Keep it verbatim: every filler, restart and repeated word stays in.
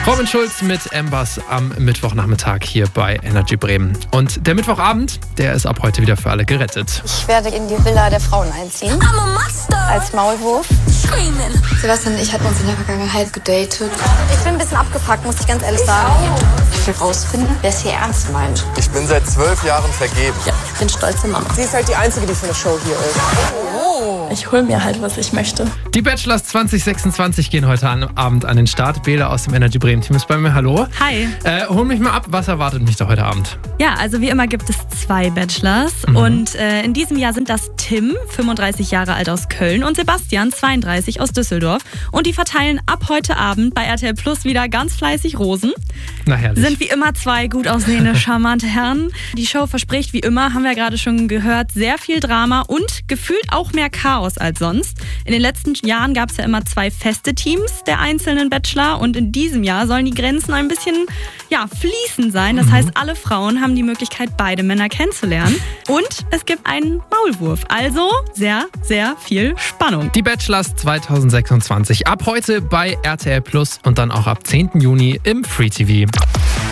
Robin Schulz mit Embers am Mittwochnachmittag hier bei Energy Bremen. Und der Mittwochabend, der ist ab heute wieder für alle gerettet. Ich werde in die Villa der Frauen einziehen. I'm a monster. Als Maulwurf. Screaming. Sebastian und ich hatten uns in der Vergangenheit gedatet. Ich bin ein bisschen abgefuckt, muss ich ganz ehrlich sagen. Ich will rausfinden, wer es hier ernst meint. Ich bin seit zwölf Jahren vergeben. Ja, ich bin stolze Mama. Sie ist halt die Einzige, die für eine Show hier ist. Ich hole mir halt, was ich möchte. Die Bachelors zwanzig sechsundzwanzig gehen heute Abend an den Start. Bela aus dem Energy Bremen Team ist bei mir. Hallo. Hi. Äh, hol mich mal ab, was erwartet mich da heute Abend? Ja, also wie immer gibt es zwei Bachelors. Mhm. Und äh, in diesem Jahr sind das Tim, fünfunddreißig Jahre alt aus Köln, und Sebastian, zweiunddreißig, aus Düsseldorf. Und die verteilen ab heute Abend bei R T L Plus wieder ganz fleißig Rosen. Na herrlich. Sind wie immer zwei gut aussehende, charmante Herren. Die Show verspricht wie immer, haben wir gerade schon gehört, sehr viel Drama und gefühlt auch mehr Chaos als sonst. In den letzten Jahren gab es ja immer zwei feste Teams der einzelnen Bachelor, und in diesem Jahr sollen die Grenzen ein bisschen ja, fließend sein. Das mhm. heißt, alle Frauen haben die Möglichkeit, beide Männer kennenzulernen. Und es gibt einen Maulwurf. Also sehr, sehr viel Spannung. Die Bachelors zwanzig sechsundzwanzig ab heute bei R T L Plus und dann auch ab zehnten Juni im Free T V.